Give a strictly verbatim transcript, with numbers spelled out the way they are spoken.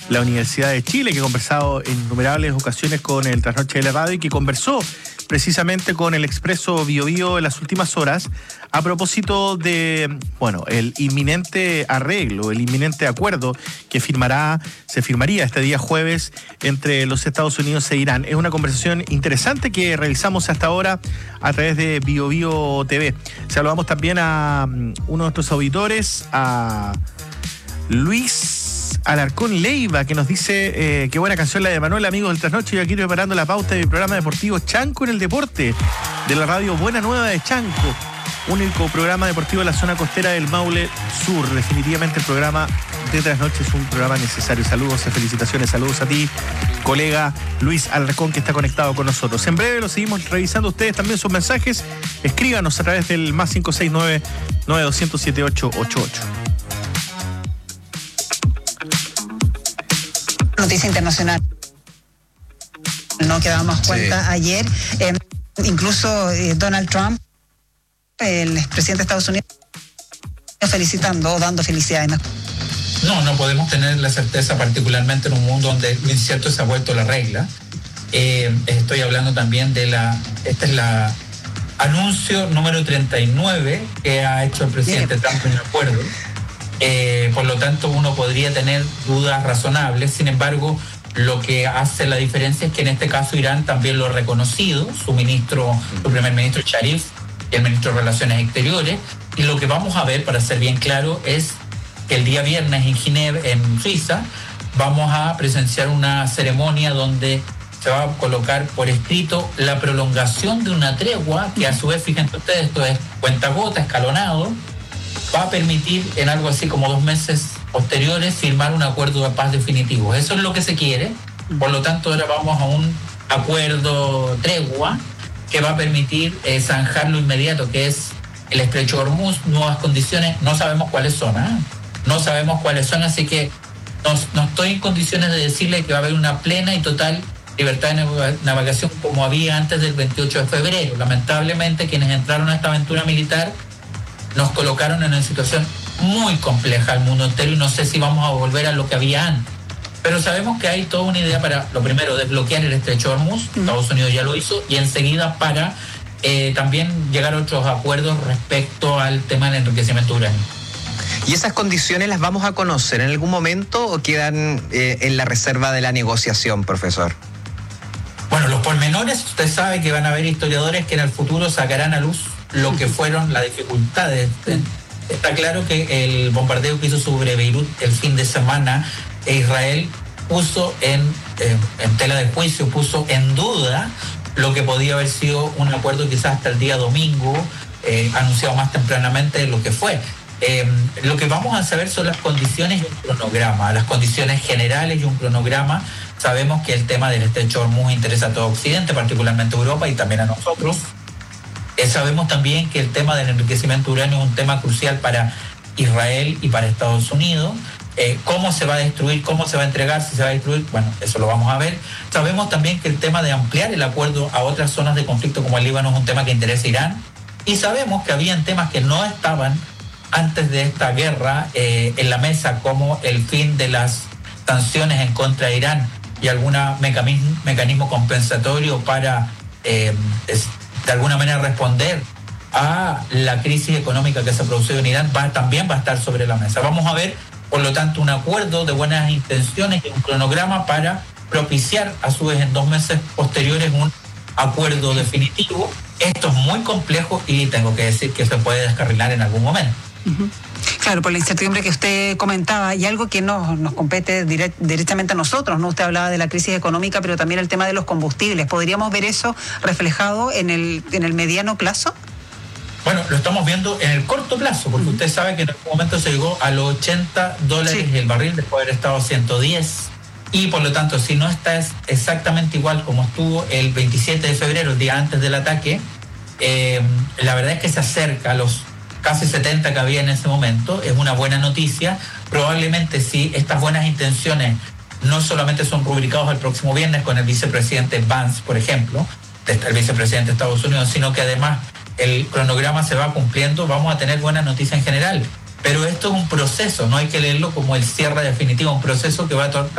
la Universidad de Chile, que ha conversado en innumerables ocasiones con el Trasnoche de la Radio y que conversó precisamente con el Expreso Bio Bio en las últimas horas a propósito de, bueno, el inminente arreglo, el inminente acuerdo que firmará, se firmaría este día jueves entre los Estados Unidos e Irán. Es una conversación interesante que realizamos hasta ahora a través de Bio Bio T V. Saludamos también a uno de nuestros auditores, a Luis Alarcón Leiva, que nos dice eh, qué buena canción la de Manuel, amigos del Trasnoche. Yo aquí estoy preparando la pauta de mi programa deportivo Chanco en el Deporte, de la radio Buena Nueva de Chanco, único programa deportivo de la zona costera del Maule Sur. Definitivamente el programa de Trasnoche es un programa necesario. Saludos y felicitaciones, saludos a ti, colega Luis Alarcón, que está conectado con nosotros. En breve lo seguimos revisando ustedes también sus mensajes. Escríbanos a través del más cinco seis nueve, nueve dos cero cero, siete ocho ocho ocho. Noticia internacional, ¿no? Que damos cuenta sí. ayer, eh, incluso eh, Donald Trump, el expresidente de Estados Unidos, felicitando o dando felicidades. No, no podemos tener la certeza, particularmente en un mundo donde lo incierto se ha vuelto la regla. Eh, estoy hablando también de la, este es la anuncio número treinta y nueve que ha hecho el presidente Bien. Trump en un acuerdo. Eh, por lo tanto, uno podría tener dudas razonables. Sin embargo, lo que hace la diferencia es que en este caso Irán también lo ha reconocido, su ministro, su primer ministro Sharif y el ministro de Relaciones Exteriores. Y lo que vamos a ver, para ser bien claro, es que el día viernes en Ginebra, en Suiza, vamos a presenciar una ceremonia donde se va a colocar por escrito la prolongación de una tregua que, a su vez, fíjense ustedes, esto es cuentagota, escalonado, va a permitir en algo así como dos meses posteriores firmar un acuerdo de paz definitivo. Eso es lo que se quiere. Por lo tanto, ahora vamos a un acuerdo tregua que va a permitir eh, zanjar lo inmediato, que es el estrecho de Hormuz, nuevas condiciones. No sabemos cuáles son, ¿eh? No sabemos cuáles son, así que no, no estoy en condiciones de decirle que va a haber una plena y total libertad de navegación como había antes del veintiocho de febrero. Lamentablemente, quienes entraron a esta aventura militar nos colocaron en una situación muy compleja al mundo entero y no sé si vamos a volver a lo que había antes. Pero sabemos que hay toda una idea para, lo primero, desbloquear el estrecho de Hormuz, uh-huh. Estados Unidos ya lo hizo, y enseguida para eh, también llegar a otros acuerdos respecto al tema del enriquecimiento uranio. ¿Y esas condiciones las vamos a conocer en algún momento o quedan eh, en la reserva de la negociación, profesor? Bueno, los pormenores, usted sabe que van a haber historiadores que en el futuro sacarán a luz lo que fueron las dificultades. Está claro que el bombardeo que hizo sobre Beirut el fin de semana, Israel puso en, eh, en tela de juicio, puso en duda lo que podía haber sido un acuerdo quizás hasta el día domingo, eh, anunciado más tempranamente de lo que fue. Eh, lo que vamos a saber son las condiciones y un cronograma, las condiciones generales y un cronograma. Sabemos que el tema del estrecho de Hormuz interesa a todo Occidente, particularmente a Europa y también a nosotros. Eh, sabemos también que el tema del enriquecimiento uranio es un tema crucial para Israel y para Estados Unidos. Eh, ¿Cómo se va a destruir? ¿Cómo se va a entregar? ¿Si se va a destruir? Bueno, eso lo vamos a ver. Sabemos también que el tema de ampliar el acuerdo a otras zonas de conflicto como el Líbano es un tema que interesa a Irán. Y sabemos que habían temas que no estaban antes de esta guerra eh, en la mesa, como el fin de las sanciones en contra de Irán y algún mecanismo, mecanismo compensatorio para eh, es, de alguna manera responder a la crisis económica que se ha producido en Irán, va, también va a estar sobre la mesa. Vamos a ver, por lo tanto, un acuerdo de buenas intenciones y un cronograma para propiciar, a su vez, en dos meses posteriores, un acuerdo definitivo. Esto es muy complejo y tengo que decir que se puede descarrilar en algún momento. Uh-huh. Claro, por la incertidumbre que usted comentaba y algo que nos, nos compete direct, directamente a nosotros, ¿no? Usted hablaba de la crisis económica, pero también el tema de los combustibles. ¿Podríamos ver eso reflejado en el, en el mediano plazo? Bueno, lo estamos viendo en el corto plazo, porque uh-huh. usted sabe que en algún momento se llegó a los ochenta dólares sí. el barril, después de haber estado a ciento diez, y por lo tanto, si no está exactamente igual como estuvo el veintisiete de febrero, el día antes del ataque, eh, la verdad es que se acerca a los casi setenta que había en ese momento. Es una buena noticia. Probablemente si estas buenas intenciones no solamente son rubricados el próximo viernes con el vicepresidente Vance, por ejemplo, el vicepresidente de Estados Unidos, sino que además el cronograma se va cumpliendo, vamos a tener buenas noticias en general. Pero esto es un proceso, no hay que leerlo como el cierre definitivo, un proceso que va a